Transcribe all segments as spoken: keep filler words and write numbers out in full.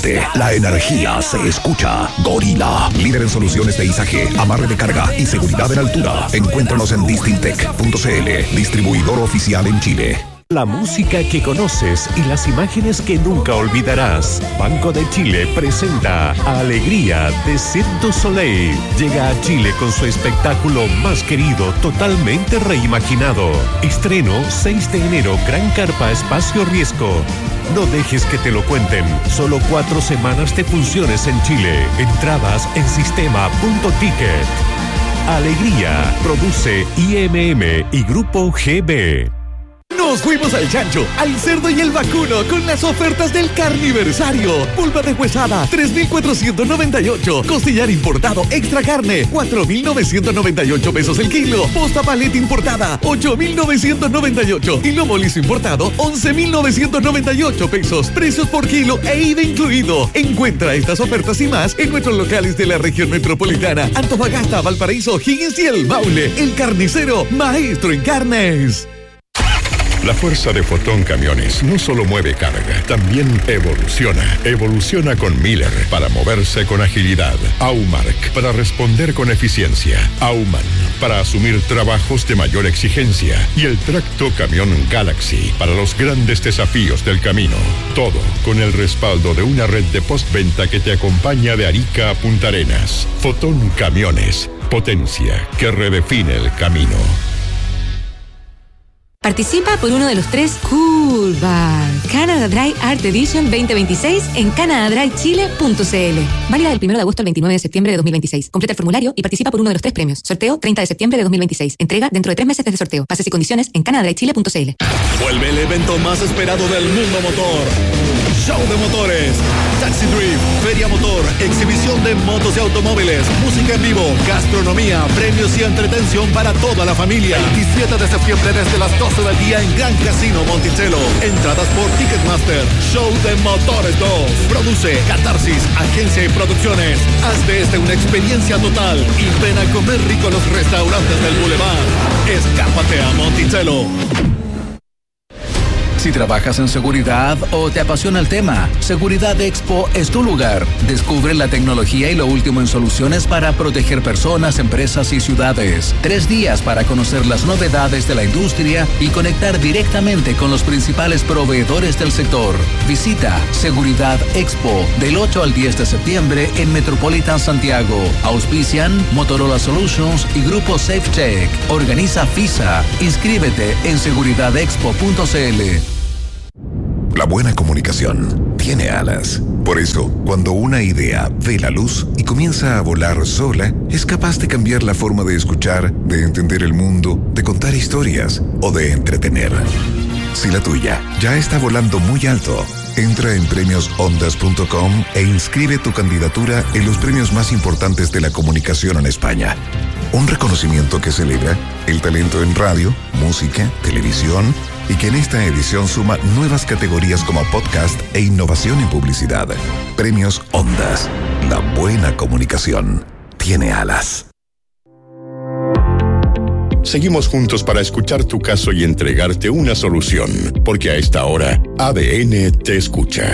siente, la energía se escucha. Gorila, líder en soluciones de izaje, amarre de carga y seguridad en altura. Encuéntranos en distintec punto c l, distribuidor oficial en Chile. La música que conoces y las imágenes que nunca olvidarás. Banco de Chile presenta Alegría de Cirque du Soleil. Llega a Chile con su espectáculo más querido, totalmente reimaginado. Estreno seis de enero, Gran Carpa Espacio Riesgo. No dejes que te lo cuenten. Solo cuatro semanas de funciones en Chile. Entradas en sistema punto ticket. Alegría. Produce I M M y Grupo G B. Nos fuimos al chancho, al cerdo y el vacuno con las ofertas del Carniversario. Pulpa deshuesada, tres mil cuatrocientos noventa y ocho. Costillar importado extra carne, cuatro mil novecientos noventa y ocho pesos el kilo. Posta paleta importada, ocho mil novecientos noventa y ocho. Y lomo liso importado, once mil novecientos noventa y ocho pesos. Precios por kilo e I V A incluido. Encuentra estas ofertas y más en nuestros locales de la región metropolitana: Antofagasta, Valparaíso, Higgins y El Maule. El Carnicero, maestro en carnes. La fuerza de Fotón Camiones no solo mueve carga, también evoluciona. Evoluciona con Miller para moverse con agilidad. Aumark para responder con eficiencia. Auman para asumir trabajos de mayor exigencia. Y el Tracto Camión Galaxy para los grandes desafíos del camino. Todo con el respaldo de una red de postventa que te acompaña de Arica a Punta Arenas. Fotón Camiones. Potencia que redefine el camino. Participa por uno de los tres Cool Bar Canada Dry Art Edition veinte veintiséis en canada dry chile punto c l. Válida del primero de agosto al veintinueve de septiembre de dos mil veintiséis. Completa el formulario y participa por uno de los tres premios. Sorteo treinta de septiembre de dos mil veintiséis. Entrega dentro de tres meses desde sorteo. Bases y condiciones en canada dry chile punto c l. Vuelve el evento más esperado del mundo motor. Show de motores, Taxi Drift, Feria Motor, exhibición de motos y automóviles, música en vivo, gastronomía, premios y entretención para toda la familia. veintisiete de septiembre desde las doce del día en Gran Casino Monticello. Entradas por Ticketmaster. Show de Motores dos. Produce Catarsis, agencia y producciones. Haz de este una experiencia total y ven a comer rico en los restaurantes del Boulevard. Escápate a Monticello. Si trabajas en seguridad o te apasiona el tema, Seguridad Expo es tu lugar. Descubre la tecnología y lo último en soluciones para proteger personas, empresas y ciudades. Tres días para conocer las novedades de la industria y conectar directamente con los principales proveedores del sector. Visita Seguridad Expo del ocho al diez de septiembre en Metropolitan Santiago. Auspician Motorola Solutions y Grupo SafeCheck. Organiza FISA. Inscríbete en seguridad expo punto c l. La buena comunicación tiene alas. Por eso, cuando una idea ve la luz y comienza a volar sola, es capaz de cambiar la forma de escuchar, de entender el mundo, de contar historias o de entretener. Si la tuya ya está volando muy alto, entra en premios ondas punto com e inscribe tu candidatura en los premios más importantes de la comunicación en España. Un reconocimiento que celebra el talento en radio, música, televisión y que en esta edición suma nuevas categorías como podcast e innovación en publicidad. Premios Ondas. La buena comunicación tiene alas. Seguimos juntos para escuchar tu caso y entregarte una solución, porque a esta hora A D N te escucha.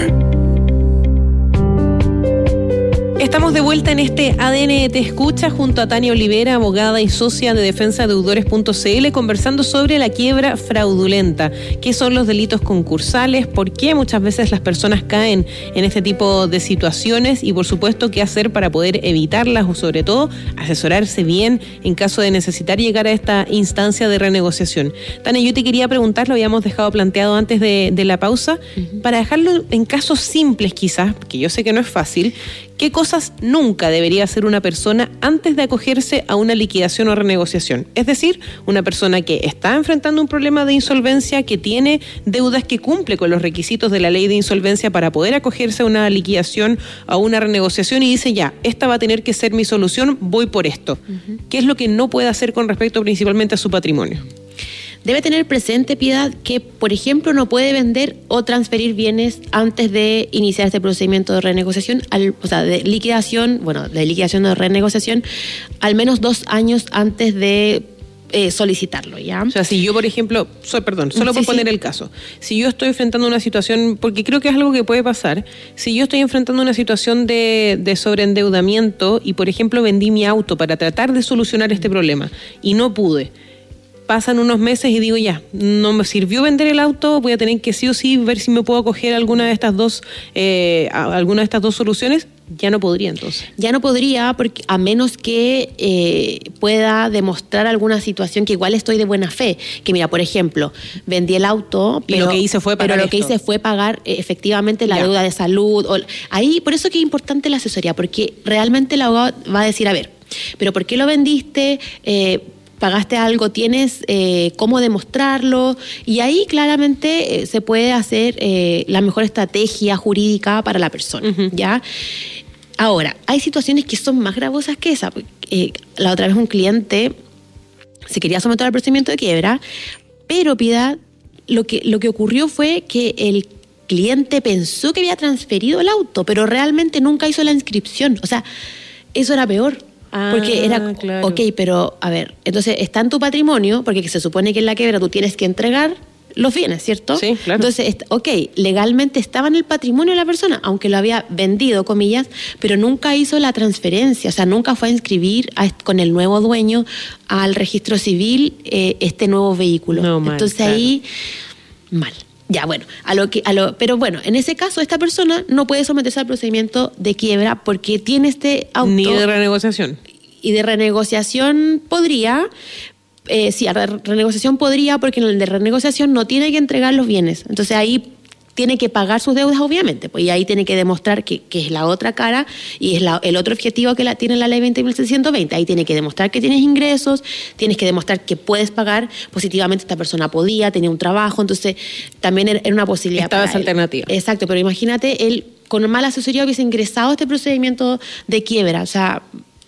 Estamos de vuelta en este A D N Te Escucha junto a Tania Olivera, abogada y socia de defensa deudores punto c l, conversando sobre la quiebra fraudulenta. ¿Qué son los delitos concursales? ¿Por qué muchas veces las personas caen en este tipo de situaciones? Y por supuesto, ¿qué hacer para poder evitarlas? O sobre todo, asesorarse bien en caso de necesitar llegar a esta instancia de renegociación. Tania, yo te quería preguntar, lo habíamos dejado planteado antes de, de la pausa, uh-huh. para dejarlo en casos simples quizás, porque yo sé que no es fácil. ¿Qué cosas nunca debería hacer una persona antes de acogerse a una liquidación o renegociación? Es decir, una persona que está enfrentando un problema de insolvencia, que tiene deudas, que cumple con los requisitos de la ley de insolvencia para poder acogerse a una liquidación o a una renegociación y dice, ya, esta va a tener que ser mi solución, voy por esto. Uh-huh. ¿Qué es lo que no puede hacer con respecto principalmente a su patrimonio? Debe tener presente, Piedad, que, por ejemplo, no puede vender o transferir bienes antes de iniciar este procedimiento de renegociación, al, o sea, de liquidación, bueno, de liquidación o de renegociación, al menos dos años antes de eh, solicitarlo, ¿ya? O sea, si yo, por ejemplo, so, perdón, solo sí, por poner sí. el caso, si yo estoy enfrentando una situación, porque creo que es algo que puede pasar, si yo estoy enfrentando una situación de, de sobreendeudamiento y, por ejemplo, vendí mi auto para tratar de solucionar este problema y no pude, pasan unos meses y digo, ya, no me sirvió vender el auto, voy a tener que sí o sí ver si me puedo acoger alguna de estas dos, eh, alguna de estas dos soluciones. Ya no podría entonces. Ya no podría, porque a menos que eh, pueda demostrar alguna situación que igual estoy de buena fe. Que mira, por ejemplo, vendí el auto, pero y lo que hice fue pagar pero lo que esto. hice fue pagar eh, efectivamente la Ya. deuda de salud. O, ahí, por eso que es importante la asesoría, porque realmente el abogado va a decir, a ver, pero ¿por qué lo vendiste? Eh, pagaste algo, tienes eh, cómo demostrarlo, y ahí claramente eh, se puede hacer eh, la mejor estrategia jurídica para la persona, uh-huh. ¿ya? Ahora, hay situaciones que son más gravosas que esa. Eh, la otra vez un cliente se quería someter al procedimiento de quiebra, pero Piedad, lo que, lo que ocurrió fue que el cliente pensó que había transferido el auto, pero realmente nunca hizo la inscripción. O sea, eso era peor. Ah, porque era, claro. ok, pero a ver, entonces está en tu patrimonio, porque se supone que en la quiebra tú tienes que entregar los bienes, ¿cierto? Sí, claro. Entonces, ok, legalmente estaba en el patrimonio de la persona, aunque lo había vendido, comillas, pero nunca hizo la transferencia, o sea, nunca fue a inscribir a, con el nuevo dueño al registro civil eh, este nuevo vehículo. No, mal, Entonces claro. ahí, mal. Ya, bueno, a lo que, a lo, pero bueno, en ese caso esta persona no puede someterse al procedimiento de quiebra porque tiene este auto. Ni de renegociación. Y de renegociación podría, eh, sí, a re- renegociación podría, porque en el de renegociación no tiene que entregar los bienes. Entonces ahí tiene que pagar sus deudas, obviamente, pues, y ahí tiene que demostrar que, que es la otra cara y es la, el otro objetivo que la, tiene la ley veinte mil seiscientos veinte. Ahí tiene que demostrar que tienes ingresos, tienes que demostrar que puedes pagar positivamente. Esta persona podía, tenía un trabajo, entonces también era una posibilidad. Estaba para esa él. alternativa. Exacto, pero imagínate, él con mala asesoría hubiese ingresado a este procedimiento de quiebra, o sea...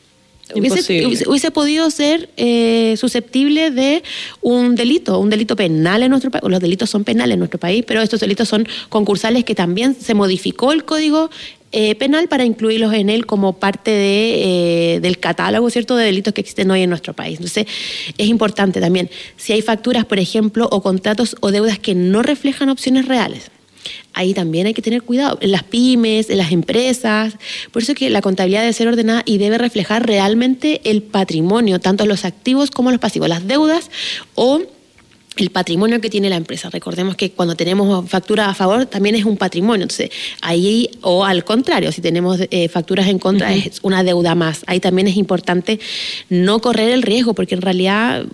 Hubiese, hubiese, hubiese podido ser eh, susceptible de un delito, un delito penal en nuestro país. Los delitos son penales en nuestro país, pero estos delitos son concursales, que también se modificó el código eh, penal para incluirlos en él como parte de, eh, del catálogo, ¿cierto?, de delitos que existen hoy en nuestro país. Entonces, es importante también, si hay facturas, por ejemplo, o contratos o deudas que no reflejan opciones reales, ahí también hay que tener cuidado, en las pymes, en las empresas. Por eso es que la contabilidad debe ser ordenada y debe reflejar realmente el patrimonio, tanto los activos como los pasivos, las deudas o el patrimonio que tiene la empresa. Recordemos que cuando tenemos factura a favor también es un patrimonio, entonces ahí, o al contrario, si tenemos eh, facturas en contra, uh-huh, es una deuda más. Ahí también es importante no correr el riesgo, porque en realidad...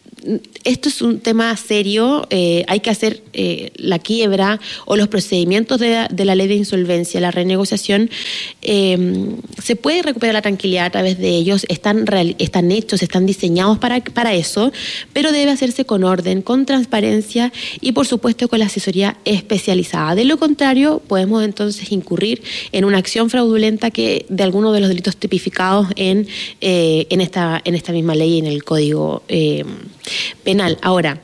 esto es un tema serio, eh, hay que hacer eh, la quiebra o los procedimientos de, de la ley de insolvencia, la renegociación, eh, se puede recuperar la tranquilidad a través de ellos, están, real, están hechos, están diseñados para, para eso, pero debe hacerse con orden, con transparencia y por supuesto con la asesoría especializada. De lo contrario, podemos entonces incurrir en una acción fraudulenta que de alguno de los delitos tipificados en, eh, en, esta, en esta misma ley, en el Código eh, Penal. Ahora,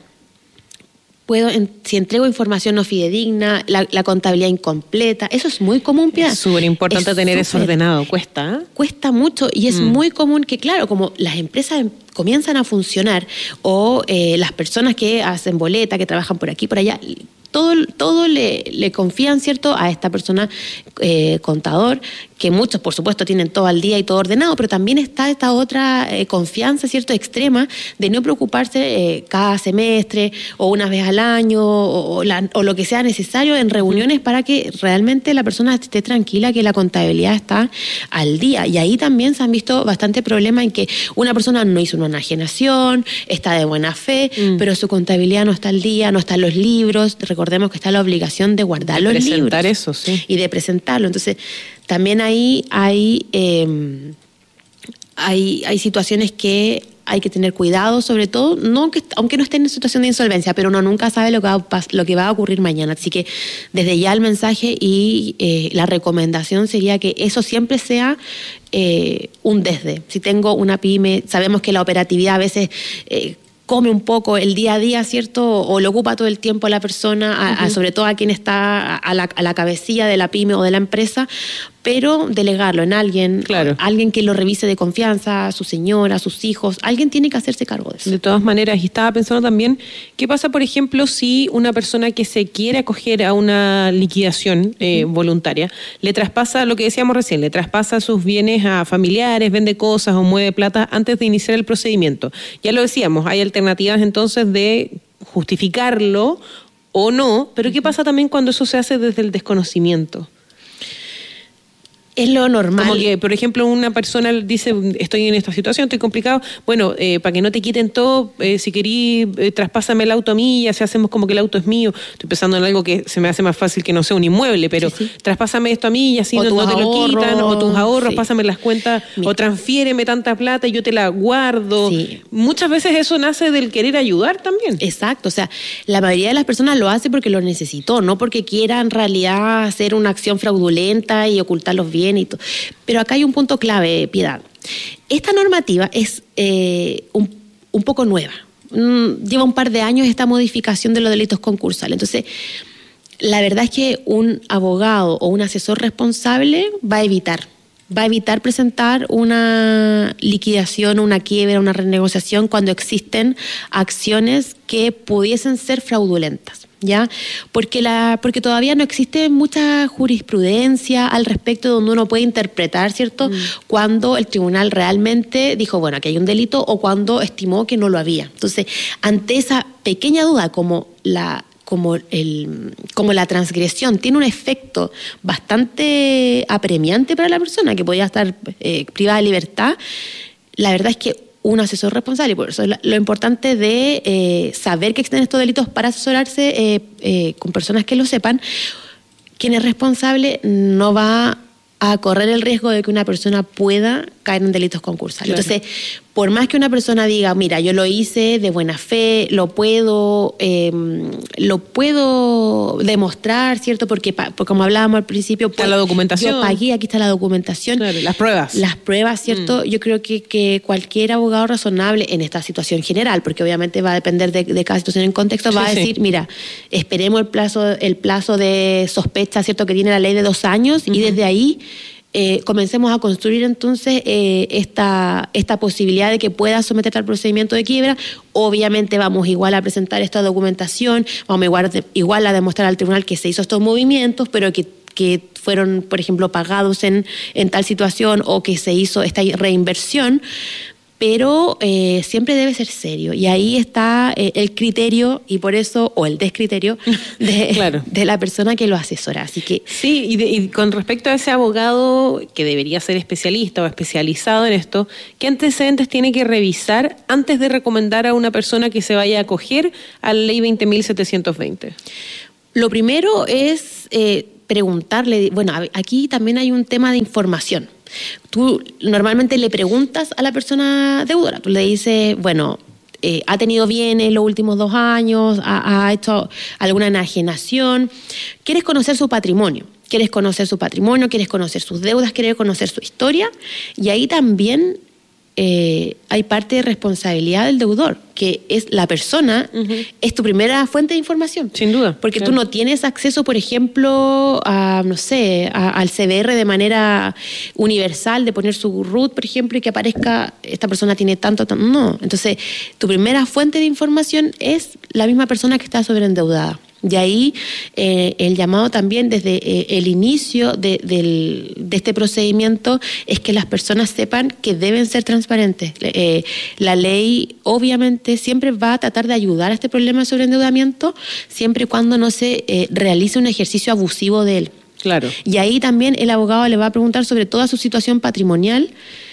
puedo, en, si entrego información no fidedigna, la, la contabilidad incompleta, eso es muy común, Piedad. Es súper importante tener eso ordenado, cuesta. ¿eh? Cuesta mucho y es mm. muy común que, claro, como las empresas comienzan a funcionar o eh, las personas que hacen boleta, que trabajan por aquí, por allá, todo, todo le, le confían, ¿cierto?, a esta persona eh, contador, que muchos, por supuesto, tienen todo al día y todo ordenado, pero también está esta otra eh, confianza, ¿cierto?, extrema de no preocuparse eh, cada semestre o una vez al año o, o, la, o lo que sea necesario en reuniones uh-huh. para que realmente la persona esté tranquila que la contabilidad está al día. Y ahí también se han visto bastante problemas en que una persona no hizo una enajenación, está de buena fe, uh-huh. pero su contabilidad no está al día, no están los libros. Recordemos que está la obligación de guardar de los libros. De presentar eso, sí. Y de presentarlo. Entonces, también ahí hay, eh, hay, hay situaciones que hay que tener cuidado, sobre todo, no que, aunque no esté en situación de insolvencia, pero uno nunca sabe lo que va a, lo que va a ocurrir mañana. Así que desde ya el mensaje y eh, la recomendación sería que eso siempre sea eh, un desde. Si tengo una pyme, sabemos que la operatividad a veces... Eh, come un poco el día a día, ¿cierto? O lo ocupa todo el tiempo a la persona, a, uh-huh. a, sobre todo a quien está a la, a la cabecilla de la pyme o de la empresa, pero delegarlo en alguien, claro. alguien que lo revise de confianza, su señora, sus hijos, alguien tiene que hacerse cargo de eso. De todas maneras, y estaba pensando también, ¿qué pasa, por ejemplo, si una persona que se quiere acoger a una liquidación eh, mm. voluntaria, le traspasa, lo que decíamos recién, le traspasa sus bienes a familiares, vende cosas o mueve plata antes de iniciar el procedimiento? Ya lo decíamos, hay alternativas entonces de justificarlo o no, pero ¿qué pasa también cuando eso se hace desde el desconocimiento? Es lo normal. Como que, por ejemplo, una persona dice, estoy en esta situación, estoy complicado, bueno, eh, para que no te quiten todo, eh, si querís, eh, traspásame el auto a mí, ya si hacemos como que el auto es mío. Estoy pensando en algo que se me hace más fácil que no sea un inmueble, pero sí, sí. traspásame esto a mí y así no, no te lo quitan, o tus ahorros, sí. pásame las cuentas, Mira. o transfiéreme tanta plata y yo te la guardo. Sí. Muchas veces eso nace del querer ayudar también. Exacto, o sea, la mayoría de las personas lo hace porque lo necesitó, no porque quiera en realidad hacer una acción fraudulenta y ocultar los bienes. Pero acá hay un punto clave, Piedad. Esta normativa es eh, un, un poco nueva. Mm, lleva un par de años esta modificación de los delitos concursales. Entonces, la verdad es que un abogado o un asesor responsable va a evitar, va a evitar presentar una liquidación, una quiebra, una renegociación cuando existen acciones que pudiesen ser fraudulentas. ¿Ya? Porque, la, porque todavía no existe mucha jurisprudencia al respecto donde uno puede interpretar, ¿cierto? Mm. Cuando el tribunal realmente dijo, bueno, aquí hay un delito o cuando estimó que no lo había. Entonces, ante esa pequeña duda, como la, como el, como la transgresión tiene un efecto bastante apremiante para la persona, que podría estar eh, privada de libertad, la verdad es que un asesor responsable, y por eso lo importante de eh, saber que existen estos delitos para asesorarse eh, eh, con personas que lo sepan. Quien es responsable no va a correr el riesgo de que una persona pueda caer en delitos concursales. Claro. Entonces, por más que una persona diga, mira, yo lo hice de buena fe, lo puedo, eh, lo puedo demostrar, ¿cierto? Porque, porque como hablábamos al principio, pues, está la documentación. Yo pagué, aquí está la documentación. Claro, las pruebas. Las pruebas, ¿cierto? Mm. Yo creo que, que cualquier abogado razonable en esta situación general, porque obviamente va a depender de, de cada situación en contexto, sí, va a decir, sí. mira, esperemos el plazo, el plazo de sospecha, ¿cierto? Que tiene la ley de dos años, uh-huh. y desde ahí Eh, comencemos a construir entonces eh, esta, esta posibilidad de que pueda someterte al procedimiento de quiebra. Obviamente vamos igual a presentar esta documentación, vamos igual, igual a demostrar al tribunal que se hizo estos movimientos, pero que, que fueron, por ejemplo, pagados en, en tal situación o que se hizo esta reinversión. Pero eh, siempre debe ser serio. Y ahí está eh, el criterio, y por eso, o el descriterio, de, claro. de la persona que lo asesora. Así que sí, y, de, y con respecto a ese abogado que debería ser especialista o especializado en esto, ¿qué antecedentes tiene que revisar antes de recomendar a una persona que se vaya a acoger a la ley veinte mil setecientos veinte? Lo primero es eh, preguntarle, bueno, aquí también hay un tema de información. Tú normalmente le preguntas a la persona deudora, tú le dices, bueno, eh, ha tenido bienes los últimos dos años, ha, ha hecho alguna enajenación, ¿quieres conocer su patrimonio? ¿Quieres conocer su patrimonio? ¿Quieres conocer sus deudas? ¿Quieres conocer su historia? Y ahí también eh, hay parte de responsabilidad del deudor, que es la persona, uh-huh. es tu primera fuente de información. Sin duda. Porque claro. tú no tienes acceso, por ejemplo, a, no sé, a, al C B R de manera universal, de poner su R U T, por ejemplo, y que aparezca, esta persona tiene tanto, tanto. No. Entonces, tu primera fuente de información es la misma persona que está sobreendeudada. De ahí eh, el llamado también desde eh, el inicio de, del, de este procedimiento es que las personas sepan que deben ser transparentes. Eh, la ley obviamente siempre va a tratar de ayudar a este problema de sobreendeudamiento siempre y cuando no se eh, realice un ejercicio abusivo de él. Claro. Y ahí también el abogado le va a preguntar sobre toda su situación patrimonial.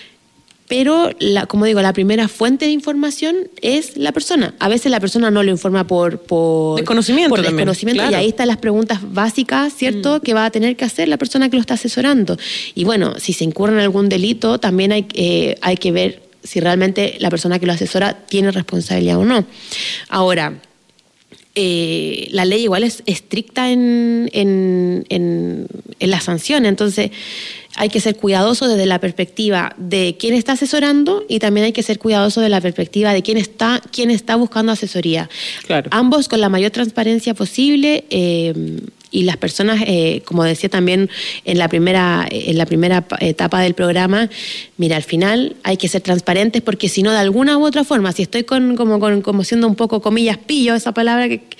Pero, la, como digo, la primera fuente de información es la persona. A veces la persona no lo informa por, por desconocimiento, por desconocimiento también, claro. Y ahí están las preguntas básicas, ¿cierto?, mm. que va a tener que hacer la persona que lo está asesorando. Y bueno, si se incurre en algún delito, también hay, eh, hay que ver si realmente la persona que lo asesora tiene responsabilidad o no. Ahora, eh, la ley igual es estricta en, en, en, en las sanciones, entonces hay que ser cuidadoso desde la perspectiva de quién está asesorando y también hay que ser cuidadoso de la perspectiva de quién está, quién está buscando asesoría. Claro. Ambos con la mayor transparencia posible, eh, y las personas, eh, como decía también en la primera en la primera etapa del programa, mira, al final hay que ser transparentes, porque si no, de alguna u otra forma, si estoy con como, con, como siendo un poco, comillas, pillo, esa palabra que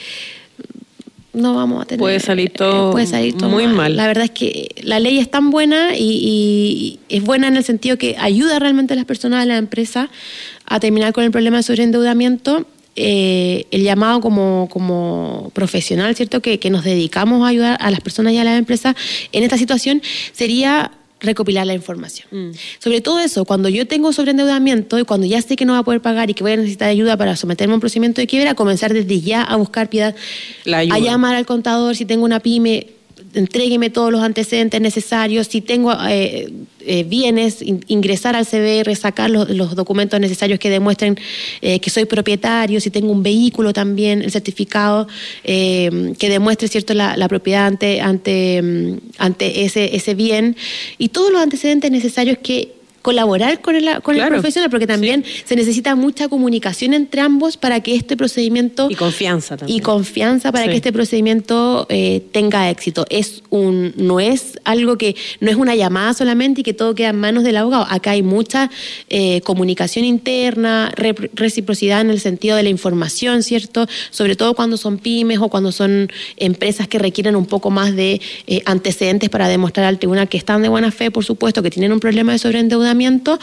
no vamos a tener. Puede salir todo, puede salir todo muy mal. mal. La verdad es que la ley es tan buena y, y es buena en el sentido que ayuda realmente a las personas, a la empresa, a terminar con el problema de sobreendeudamiento. Eh, el llamado como, como profesional, ¿cierto?, que, que nos dedicamos a ayudar a las personas y a las empresas en esta situación, sería recopilar la información. Mm. Sobre todo eso, cuando yo tengo sobreendeudamiento y cuando ya sé que no voy a poder pagar y que voy a necesitar ayuda para someterme a un procedimiento de quiebra, comenzar desde ya a buscar piedad, a llamar al contador, si tengo una pyme, entrégueme todos los antecedentes necesarios, si tengo eh, eh, bienes, in, ingresar al C B R, sacar los, los documentos necesarios que demuestren eh, que soy propietario, si tengo un vehículo también, el certificado eh, que demuestre, cierto, la, la propiedad ante, ante, ante ese, ese bien, y todos los antecedentes necesarios que colaborar con el, con claro, el profesional, porque también sí. se necesita mucha comunicación entre ambos para que este procedimiento... Y confianza también. Y confianza para sí. que este procedimiento eh, tenga éxito. Es un, no es algo que... No es una llamada solamente y que todo queda en manos del abogado. Acá hay mucha eh, comunicación interna, re, reciprocidad en el sentido de la información, ¿cierto? Sobre todo cuando son pymes o cuando son empresas que requieren un poco más de eh, antecedentes para demostrar al tribunal que están de buena fe, por supuesto, que tienen un problema de sobreendeudamiento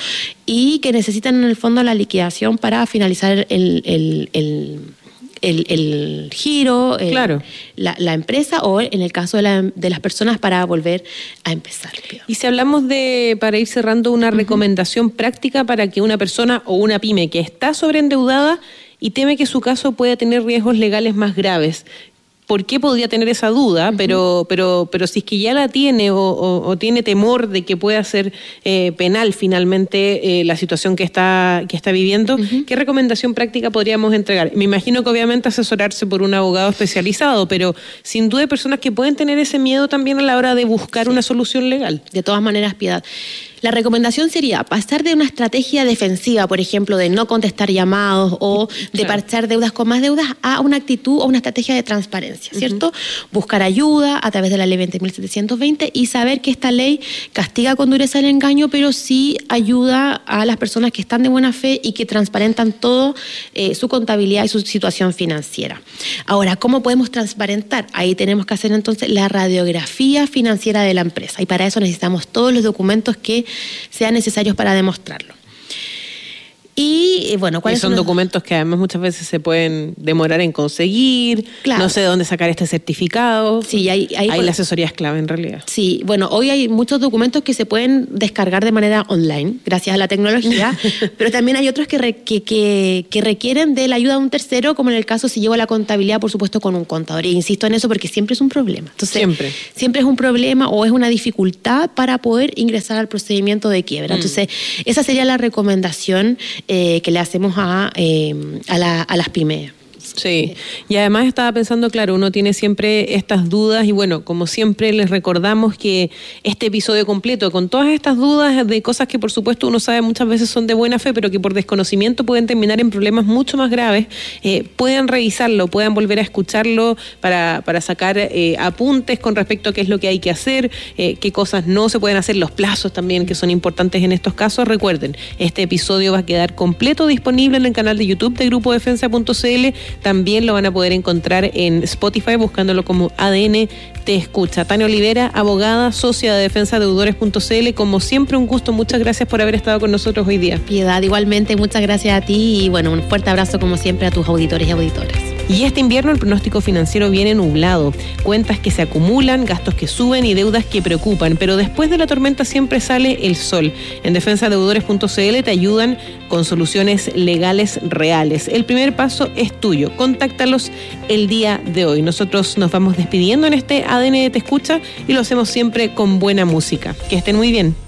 y que necesitan en el fondo la liquidación para finalizar el, el, el, el, el giro, el, claro. la, la empresa, o en el caso de, la, de las personas para volver a empezar. Y si hablamos de, para ir cerrando, una uh-huh. recomendación práctica para que una persona o una pyme que está sobreendeudada y teme que su caso pueda tener riesgos legales más graves, ¿por qué podría tener esa duda? Uh-huh. Pero, pero, pero si es que ya la tiene o, o, o tiene temor de que pueda ser eh, penal finalmente eh, la situación que está, que está viviendo, uh-huh. ¿qué recomendación práctica podríamos entregar? Me imagino que obviamente asesorarse por un abogado especializado, pero sin duda hay personas que pueden tener ese miedo también a la hora de buscar sí. una solución legal. De todas maneras, Piedad, la recomendación sería pasar de una estrategia defensiva, por ejemplo, de no contestar llamados o de claro. parchar deudas con más deudas, a una actitud o una estrategia de transparencia, ¿cierto? Uh-huh. Buscar ayuda a través de la ley veinte mil setecientos veinte y saber que esta ley castiga con dureza el engaño, pero sí ayuda a las personas que están de buena fe y que transparentan todo eh, su contabilidad y su situación financiera. Ahora, ¿cómo podemos transparentar? Ahí tenemos que hacer entonces la radiografía financiera de la empresa, y para eso necesitamos todos los documentos que sean necesarios para demostrarlo. Y bueno, ¿cuáles son son los documentos que además muchas veces se pueden demorar en conseguir? Claro. No sé de dónde sacar este certificado. Sí, hay, hay, hay la asesoría es clave en realidad. Sí, bueno, hoy hay muchos documentos que se pueden descargar de manera online, gracias a la tecnología, pero también hay otros que, re, que, que, que requieren de la ayuda de un tercero, como en el caso si llevo la contabilidad, por supuesto, con un contador. E insisto en eso porque siempre es un problema. Entonces, siempre. Siempre es un problema o es una dificultad para poder ingresar al procedimiento de quiebra. Mm. Entonces, esa sería la recomendación Eh, que le hacemos a, eh, a, la, a las pymes. Sí, y además estaba pensando, claro, uno tiene siempre estas dudas y bueno, como siempre les recordamos que este episodio completo, con todas estas dudas de cosas que por supuesto uno sabe muchas veces son de buena fe, pero que por desconocimiento pueden terminar en problemas mucho más graves, eh, puedan revisarlo, puedan volver a escucharlo para, para sacar eh, apuntes con respecto a qué es lo que hay que hacer, eh, qué cosas no se pueden hacer, los plazos también que son importantes en estos casos. Recuerden, este episodio va a quedar completo disponible en el canal de YouTube de grupo defensa punto c l. También lo van a poder encontrar en Spotify buscándolo como A D N Te Escucha. Tania Olivera, abogada, socia de defensa deudores punto c l. Como siempre, un gusto. Muchas gracias por haber estado con nosotros hoy día. Piedad, igualmente, muchas gracias a ti y bueno, un fuerte abrazo como siempre a tus auditores y auditoras. Y este invierno el pronóstico financiero viene nublado, cuentas que se acumulan, gastos que suben y deudas que preocupan, pero después de la tormenta siempre sale el sol. En defensa deudores punto c l te ayudan con soluciones legales reales. El primer paso es tuyo, contáctalos el día de hoy. Nosotros nos vamos despidiendo en este A D N Te Escucha y lo hacemos siempre con buena música. Que estén muy bien.